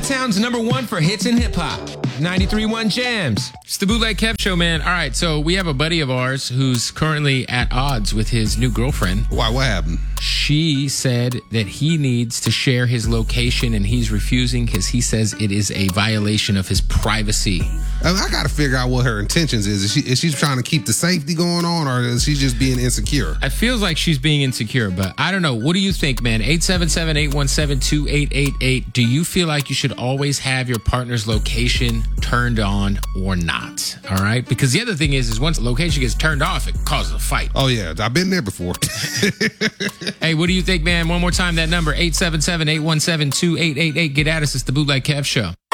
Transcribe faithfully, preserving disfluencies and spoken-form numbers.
Chi-Town's number one for hits and hip-hop. ninety-three point one Jams. It's the Bootleg Kev Show, man. All right, so we have a buddy of ours who's currently at odds with his new girlfriend. Why? What happened? She said that he needs to share his location, and he's refusing because he says it is a violation of his privacy. I, mean, I got to figure out what her intentions is. Is she is she trying to keep the safety going on, or is she just being insecure? It feels like she's being insecure, but I don't know. What do you think, man? eight seven seven, eight one seven, two eight eight eight. Do you feel like you should always have your partner's location turned on or not? All right? Because the other thing is, is once the location gets turned off, it causes a fight. Oh, yeah. I've been there before. Hey, what do you think, man? One more time, that number, eight seven seven, eight one seven, two eight eight eight. Get at us. It's the Bootleg Kev Show.